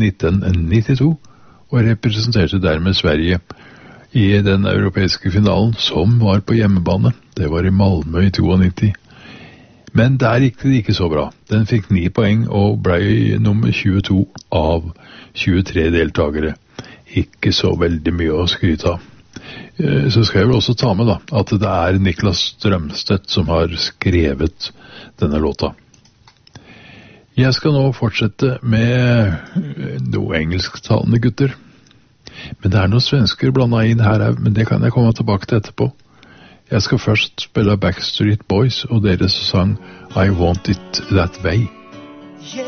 1992, og representerte dermed Sverige i den europeiske finalen, som var på hjemmebane. Det var i Malmö i 92. Men der gikk det ikke så bra. Den fikk 9 poeng og ble nummer 22 av 23 deltagere. Ikke så veldig mye å skryte av. Så skal jeg vel også ta med da, at det er Niklas Strømstedt som har skrevet denne låta. Jeg skal nå fortsette med noe engelsktalende gutter. Men det er noen svensker blandet inn her, men det kan jeg komme tilbake til etterpå. Jeg skal først spille Backstreet Boys og deres sang I Want It That Way.